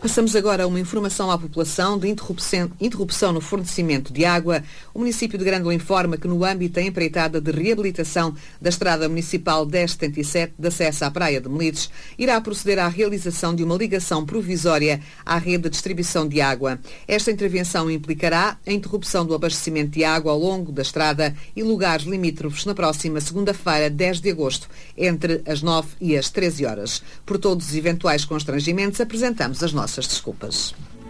Passamos agora a uma informação à população de interrupção no fornecimento de água. O município de Grândola informa que no âmbito da empreitada de reabilitação da Estrada Municipal 1077 de acesso à Praia de Melides, irá proceder à realização de uma ligação provisória à rede de distribuição de água. Esta intervenção implicará a interrupção do abastecimento de água ao longo da estrada e lugares limítrofes na próxima segunda-feira, 10 de agosto, entre as 9 e as 13 horas. Por todos os eventuais constrangimentos, apresentamos as nossas desculpas.